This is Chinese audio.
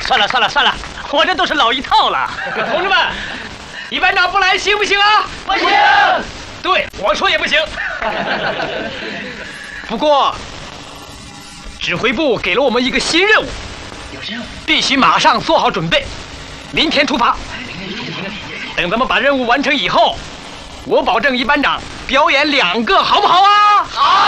算了，我这都是老一套了。 同志们，一班长不来行不行啊？ 不行。 对，我说也不行。不过，指挥部给了我们一个新任务，必须马上做好准备，明天出发。等咱们把任务完成以后，我保证一班长表演2个，好不好啊？好。